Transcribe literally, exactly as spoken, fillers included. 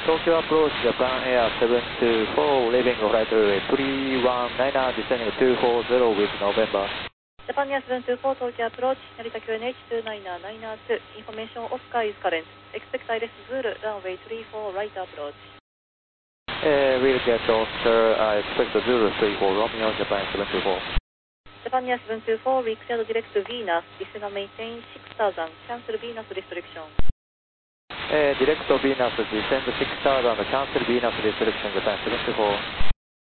Tokyo approach Japan Air seven two four, leaving flight three one nine er, descending two four zero with November. Japan Air seven two four, Tokyo approach, Narita Q N H two nine er nine er two, information Oscar is current. Expect I R S Zulu, runway three four, right approach. Uh, we'll get Oscar, I expect Zulu three four, Romeo, Japan seven two four. Japan Air seven two four, we cleared direct to Venus, descend and maintain six thousand, cancel Venus restriction. Uh, direct to Venus, descend six thousand, cancel Venus restriction, Japan seven two four.